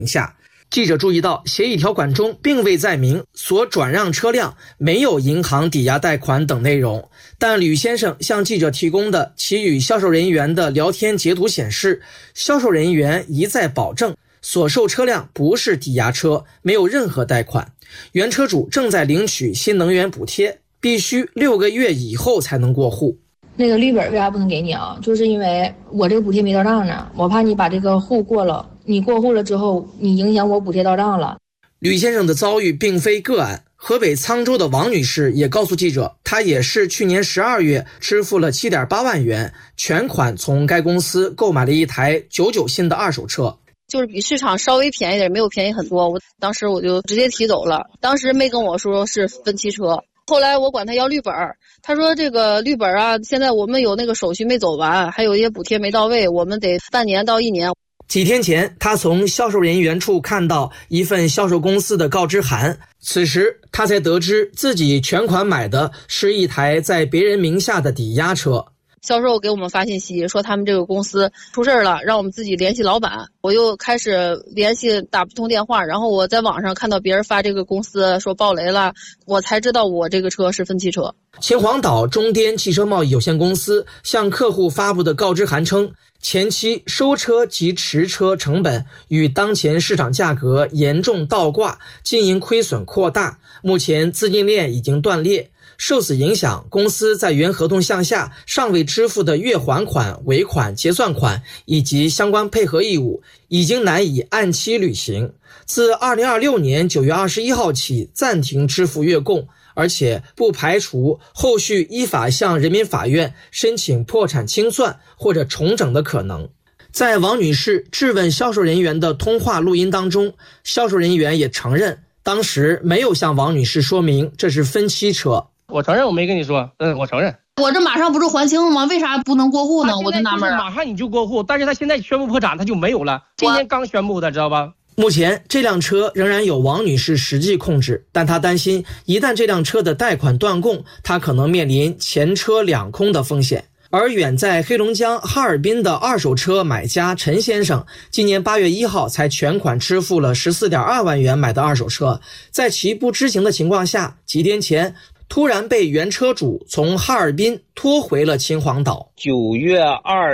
下。记者注意到，协议条款中并未载明所转让车辆没有银行抵押贷款等内容，但吕先生向记者提供的其与销售人员的聊天截图显示，销售人员一再保证所售车辆不是抵押车，没有任何贷款，原车主正在领取新能源补贴，必须6个月以后才能过户。 那个绿本为啥不能给你啊？就是因为我这个补贴没到账呢，我怕你把这个户过了，你过户了之后，你影响我补贴到账了。 吕先生的遭遇并非个案，河北沧州的王女士也告诉记者，她也是去年12月支付了7.8万元，全款从该公司购买了一台99新的二手车。 就是比市场稍微便宜点，没有便宜很多，当时我就直接提走了，当时没跟我说是分期车。后来我管他要绿本，他说这个绿本啊，现在我们有那个手续没走完，还有一些补贴没到位，我们得半年到1年。 几天前，他从销售人员处看到一份销售公司的告知函，此时他才得知自己全款买的是一台在别人名下的抵押车。 销售给我们发信息说他们这个公司出事了，让我们自己联系老板。我又开始联系打不通电话，然后我在网上看到别人发这个公司说爆雷了，我才知道我这个车是分期车。 秦皇岛中滇汽车贸易有限公司向客户发布的告知函称，前期收车及持车成本与当前市场价格严重倒挂，经营亏损扩大，目前资金链已经断裂。受此影响，公司在原合同项下尚未支付的月还款、尾款、结算款以及相关配合义务已经难以按期履行。自2026年9月21号起暂停支付月供，而且不排除后续依法向人民法院申请破产清算或者重整的可能。在王女士质问销售人员的通话录音当中，销售人员也承认当时没有向王女士说明这是分期车。 我承认我没跟你说，我承认。 我这马上不是还清了吗？为啥不能过户呢？我就纳闷。 马上你就过户，但是他现在宣布破产，他就没有了。今天刚宣布的，知道吧？ 目前这辆车仍然有王女士实际控制，但她担心一旦这辆车的贷款断供，她可能面临前车两空的风险。而远在黑龙江哈尔滨的二手车买家陈先生，今年8月1号才全款支付了14.2万元买的二手车，在其不知情的情况下，几天前突然被原车主从哈尔滨拖回了秦皇岛。 9月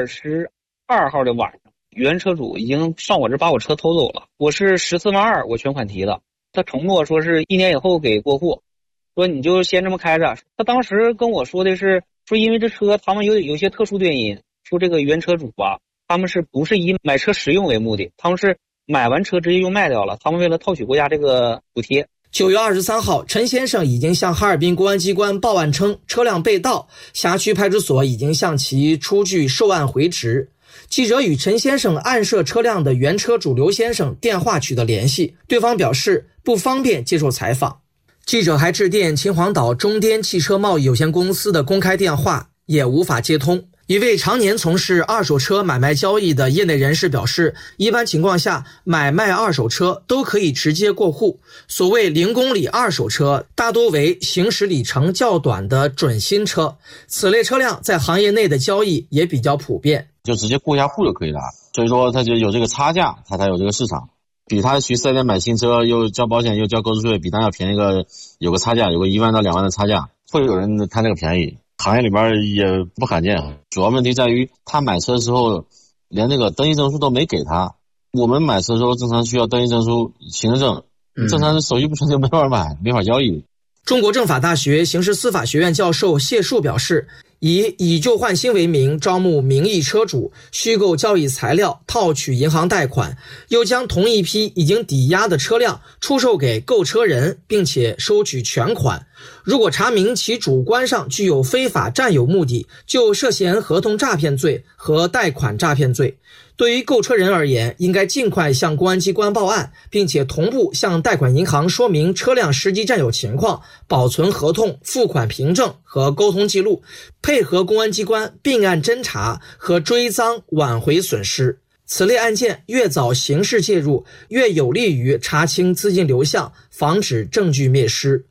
22号的晚上，原车主已经上我这把我车偷走了，我是14万2，我全款提的。他承诺说是1年以后给过户，说你就先这么开着。他当时跟我说的是，说因为这车他们有些特殊原因，说这个原车主啊，他们是不是以买车使用为目的，他们是买完车直接就卖掉了，他们为了套取国家这个补贴。 9月23号，陈先生已经向哈尔滨公安机关报案称车辆被盗，辖区派出所已经向其出具受案回执。记者与陈先生暗涉车辆的原车主刘先生电话取得联系，对方表示不方便接受采访。记者还致电秦皇岛中滇汽车贸易有限公司的公开电话，也无法接通。一位常年从事二手车买卖交易的业内人士表示，一般情况下买卖二手车都可以直接过户，所谓0公里二手车大多为行驶里程较短的准新车，此类车辆在行业内的交易也比较普遍， 就直接过一下户就可以了。所以说它就有这个差价，它才有这个市场，比他去4S店买新车又交保险又交购置税，比他要便宜有个差价，有个1万到2万的差价，会有人贪这个便宜。行业里边也不罕见，主要问题在于他买车的时候连那个登记证书都没给他。我们买车的时候正常需要登记证书、行驶证，正常手续不成就没法买，没法交易。 中国政法大学刑事司法学院教授谢树表示，以旧换新为名招募名义车主，虚构交易材料，套取银行贷款，又将同一批已经抵押的车辆出售给购车人，并且收取全款。如果查明其主观上具有非法占有目的，就涉嫌合同诈骗罪和贷款诈骗罪。对于购车人而言，应该尽快向公安机关报案，并且同步向贷款银行说明车辆实际占有情况，保存合同、付款凭证和沟通记录，配合公安机关并案侦查和追赃，挽回损失。此类案件越早刑事介入，越有利于查清资金流向，防止证据灭失。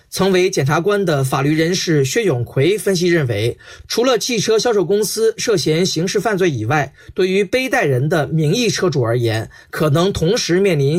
曾为检察官的法律人士薛永奎分析认为，除了汽车销售公司涉嫌刑事犯罪以外，对于背带人的名义车主而言，可能同时面临